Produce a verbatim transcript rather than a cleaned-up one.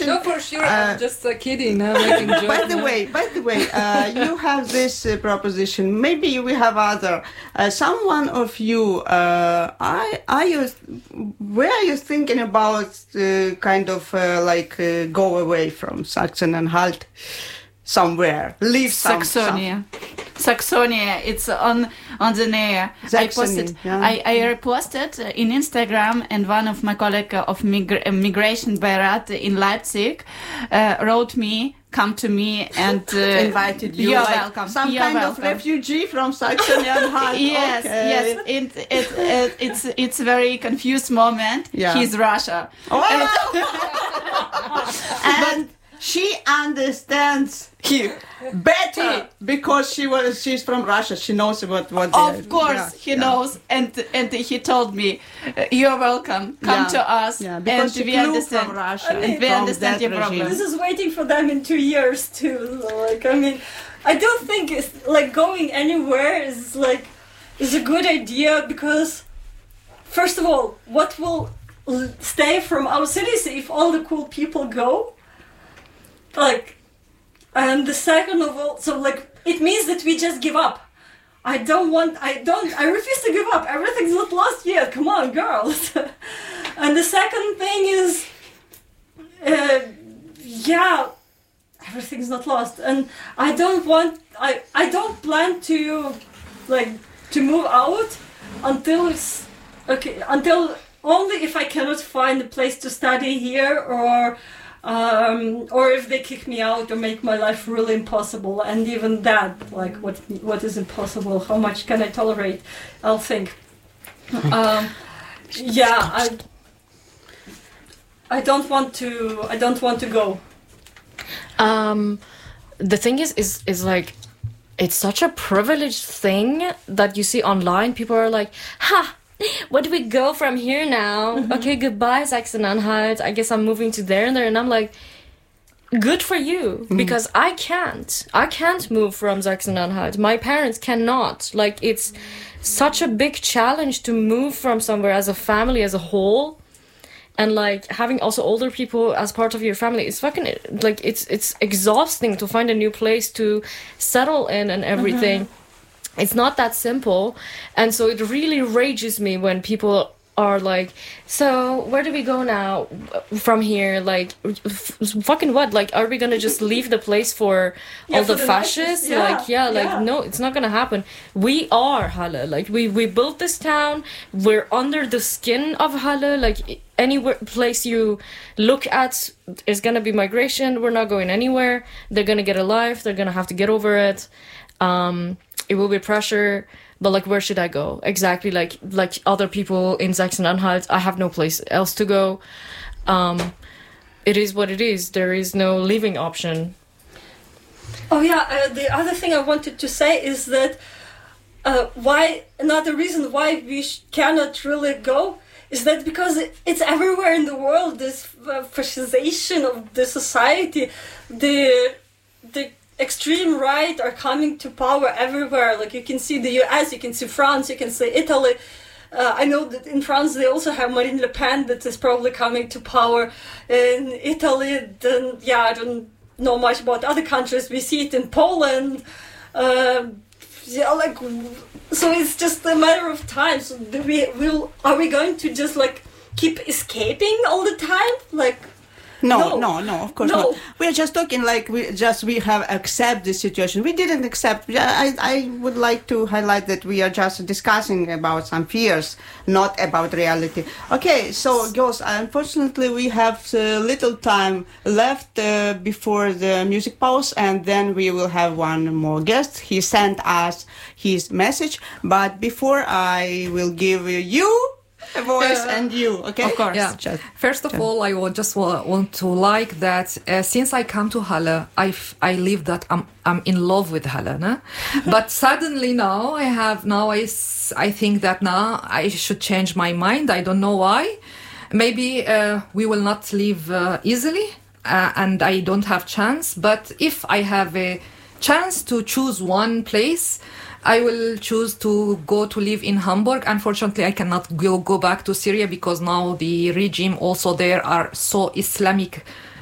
proposition. No, for sure. Uh, I'm just uh, kidding. I'm making joke. by the way, by the way, uh, you have this uh, proposition. Maybe we have other. Uh, someone of you, uh, I, are you, where are you thinking about uh, kind of uh, like uh, go away from Saxony-Anhalt somewhere, leave some, Saxonia. Saxonia, it's on on the near. I posted, yeah. I, I reposted in Instagram, and one of my colleagues of migra- migration Beirat in Leipzig uh, wrote me, come to me, and uh, invited you. You're like welcome. Some You're kind welcome. of refugee from Saxony-Anhalt. Yes, okay. yes. It, it, it, it's it's a very confused moment. Yeah. He's Russia. Oh. And she understands him better because she was she's from Russia. She knows what what. Of course, yeah, he yeah. knows, and and he told me, "You're welcome. Come Yeah. to us, Yeah, because and she we flew understand. from Russia. I mean, and we from understand that your regime. problem." This is waiting for them in two years too. So, like, I mean, I don't think it's like going anywhere is like is a good idea because, first of all, what will l- stay from our cities if all the cool people go? Like, and the second of all, so like it means that we just give up. I don't want. I don't. I refuse to give up. Everything's not lost yet. Come on, girls. And the second thing is, uh, yeah, everything's not lost, and I don't want. I I don't plan to, like, to move out until it's okay. Until only if I cannot find a place to study here, or. Um, or if they kick me out or make my life really impossible, and even that, like, what what is impossible? How much can I tolerate? I'll think. Um, yeah, I I don't want to. I don't want to go. Um, the thing is, is is like, it's such a privileged thing that you see online. People are like, ha. Where do we go from here now? Mm-hmm. Okay, goodbye, Saxony-Anhalt. I guess I'm moving to there and there. And I'm like, good for you. Mm-hmm. Because I can't. I can't move from Saxony-Anhalt. My parents cannot. Like, it's such a big challenge to move from somewhere as a family, as a whole. And, like, having also older people as part of your family. It's fucking, like, it's, it's exhausting to find a new place to settle in and everything. Mm-hmm. It's not that simple, and so it really rages me when people are like, so where do we go now from here? Like, f- fucking what? Like, are we gonna just leave the place for yeah, all for the, the fascists? Yeah, like, yeah, like, yeah. no, it's not gonna happen. We are Halle. Like, we, we built this town. We're under the skin of Halle. Like, anywhere place you look at is gonna be migration. We're not going anywhere. They're gonna get a life. They're gonna have to get over it. Um... It will be pressure, but like, where should I go? Exactly, like like other people in Saxony-Anhalt, I have no place else to go. Um, it is what it is. There is no living option. Oh yeah, uh, the other thing I wanted to say is that uh, why another reason why we sh- cannot really go is that because it, it's everywhere in the world. This uh, fascization of the society, the the. extreme right are coming to power everywhere. Like, you can see the U S, you can see France, you can see Italy. Uh, I know that in France they also have Marine Le Pen that is probably coming to power. In Italy, then yeah, I don't know much about other countries. We see it in Poland. Uh, yeah, like, so it's just a matter of time. So do we will are we going to just like keep escaping all the time? Like. No, no, no, no, of course no. not. We are just talking like we just we have accept the situation. We didn't accept. I, I would like to highlight that we are just discussing about some fears, not about reality. Okay, so girls, unfortunately we have uh, little time left uh, before the music pause, and then we will have one more guest. He sent us his message, but before I will give you a voice uh, and you, okay? Of course. Yeah. Just, First of just. all, I would just wa- want to like that uh, since I come to Halle, I, f- I live that I'm, I'm in love with Halle. No? But suddenly now I have, now I, s- I think that now I should change my mind. I don't know why. Maybe uh, we will not live uh, easily uh, and I don't have chance. But if I have a chance to choose one place, I will choose to go to live in Hamburg. Unfortunately, I cannot go, go back to Syria because now the regime also there are so Islamic